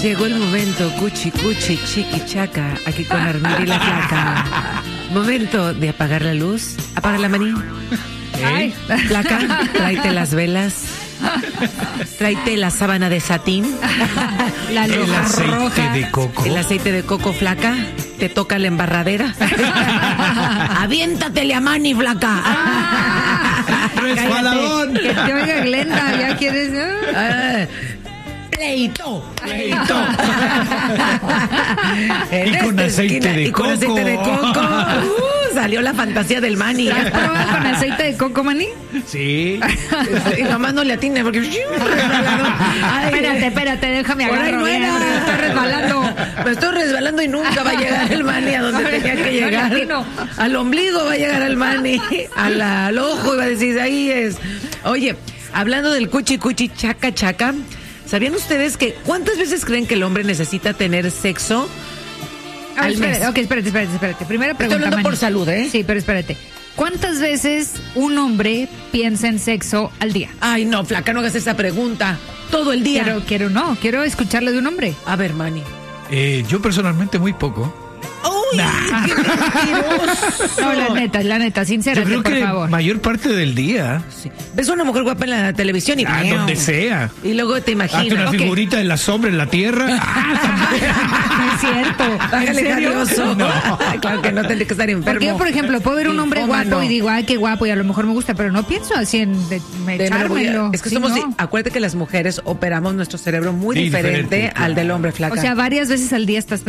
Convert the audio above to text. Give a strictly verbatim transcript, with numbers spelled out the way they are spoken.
Llegó el momento, cuchi, cuchi, chiqui, chaca, aquí con Armir y la Flaca. Momento de apagar la luz. Apaga la maní. Ay. Flaca, tráete las velas. Tráete la sábana de satín. La El luz aceite roja. de coco. El aceite de coco, Flaca. Te toca la embarradera. Aviéntatele a Manny, Flaca. ¡Resbaladón! Que te oiga Glenda, ya quieres. Ah, pleito. Pleito. En Y con esta aceite esquina, de y con coco. aceite de coco. Uh, salió la fantasía del Manny. ¿Has probado con aceite de coco, Manny? Sí. Y nomás no le atine porque... Ay, Espérate, espérate, déjame por ahí agarrar. no bien, era. porque me estoy resbalando. Me estoy resbalando y nunca va a llegar el Manny a donde tenía que No le llegar. atino. Al ombligo va a llegar el Manny. A la- al ojo iba a decir, ahí es. Oye, hablando del cuchi cuchi chaca chaca, ¿sabían ustedes que cuántas veces creen que el hombre necesita tener sexo A ver, al mes? espérate, ok, espérate, espérate, espérate. Primera pregunta, hablando Manny. por salud, ¿eh? Sí, pero espérate. ¿Cuántas veces un hombre piensa en sexo al día? Ay, no, Flaca, no hagas esa pregunta. Todo el día. Quiero, quiero, no, quiero escucharlo de un hombre. A ver, Manny. Eh, yo personalmente muy poco. ¡Uy! ¡Qué mentiroso! No, la neta, la neta, Yo sincérate, creo por que favor. mayor parte del día. Sí. Ves a una mujer guapa en la televisión y... A donde sea. Y luego te Hazte una imaginas. Ok. figurita en la sombra, en la tierra. No es cierto. ¿En Bájale, serio? Carioso. No. Claro que no tendría que estar enfermo. Porque yo, por ejemplo, puedo ver un hombre Ninfómano. guapo y digo, ay, qué guapo, y a lo mejor me gusta, pero no pienso así en de, me De, me lo voy a- echármelo. es que Sí, somos, no. di- acuérdate que las mujeres operamos nuestro cerebro muy Sí, diferente, diferente, al claro. del hombre, Flaca. O sea, varias veces al día estás